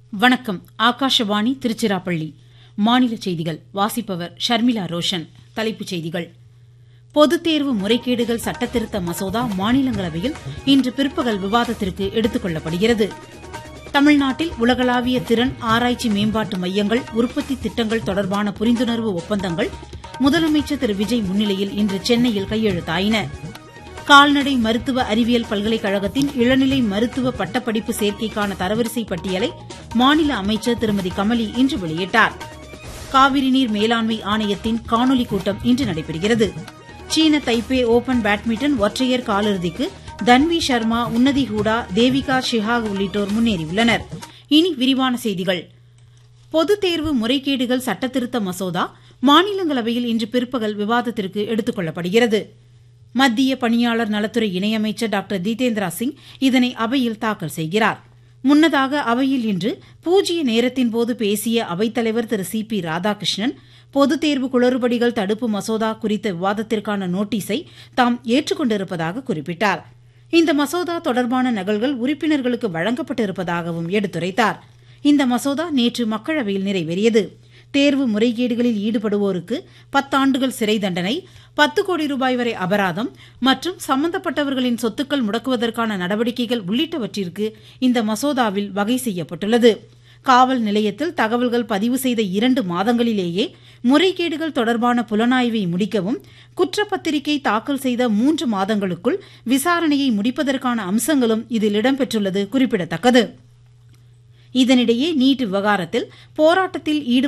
வணக்கம். ஆகாஷவாணி திருச்சிராப்பள்ளி. மாநில செய்திகள் வாசிப்பவர் ஷர்மிளா ரோஷன். தலைப்புச் செய்திகள். பொதுத் தேர்வு முறைகேடுகள் சட்டத்திருத்த மசோதா மாநிலங்களவையில் இன்று பிற்பகல் விவாதத்திற்கு எடுத்துக் கொள்ளப்படுகிறது. தமிழ்நாட்டில் உலகளாவிய திறன் ஆராய்ச்சி மேம்பாட்டு மையங்கள் உற்பத்தி திட்டங்கள் தொடர்பான புரிந்துணர்வு ஒப்பந்தங்கள் முதலமைச்சர் திரு விஜய் முன்னிலையில் இன்று சென்னையில் கையெழுத்தாயின. கால்நடை மருத்துவ அறிவியல் பல்கலைக்கழகத்தின் இளநிலை மருத்துவ பட்டப்படிப்பு சேர்க்கைக்கான தரவரிசை பட்டியலை மாநில அமைச்சர் திருமதி கமலி இன்று வெளியிட்டார். காவிரி நீர் மேலாண்மை ஆணையத்தின் காணொலி கூட்டம் இன்று நடைபெறுகிறது. சீன தைப்பே ஓபன் பேட்மிண்டன் ஒற்றையர் காலிறுதிக்கு தன்வி சர்மா, உன்னதி ஹூடா, தேவிகா ஷிஹாக் உள்ளிட்டோர் முன்னேறியுள்ளனர். இனி விரிவான செய்திகள். பொதுத் தேர்வு முறைகேடுகள் சட்டத்திருத்த மசோதா மாநிலங்களவையில் இன்று பிற்பகல் விவாதத்திற்கு எடுத்துக் கொள்ளப்படுகிறது. மத்திய பணியாளர் நலத்துறை இணையமைச்சர் டாக்டர் ஜிதேந்திரா சிங் இதனை அவையில் தாக்கல் செய்கிறார். முன்னதாக அவையில் இன்று பூஜ்ய நேரத்தின்போது பேசிய அவைத்தலைவர் திரு சி பி ராதாகிருஷ்ணன், பொதுத் தேர்வு குளறுபடிகள் தடுப்பு மசோதா குறித்த விவாதத்திற்கான நோட்டீஸை தாம் ஏற்றுக்கொண்டிருப்பதாக குறிப்பிட்டார். இந்த மசோதா தொடர்பான நகல்கள் உறுப்பினர்களுக்கு வழங்கப்பட்டிருப்பதாகவும் எடுத்துரைத்தார். இந்த மசோதா நேற்று மக்களவையில் நிறைவேறியது. தேர்வு முறைகேடுகளில் ஈடுபடுவோருக்கு 10 ஆண்டுகள் சிறை தண்டனை, 10 கோடி ரூபாய் வரை அபராதம் மற்றும் சம்பந்தப்பட்டவர்களின் சொத்துக்கள் முடக்குவதற்கான நடவடிக்கைகள் உள்ளிட்டவற்றிற்கு இந்த மசோதாவில் வகை செய்யப்பட்டுள்ளது. காவல் நிலையத்தில் தகவல்கள் பதிவு செய்த 2 மாதங்களிலேயே முறைகேடுகள் தொடர்பான புலனாய்வை முடிக்கவும், குற்றப்பத்திரிகை தாக்கல் செய்த 3 மாதங்களுக்குள் விசாரணையை முடிப்பதற்கான அம்சங்களும் இதில் இடம்பெற்றுள்ளது குறிப்பிடத்தக்கது. இதனிடையே நீட் விவகாரத்தில் போராட்டத்தில்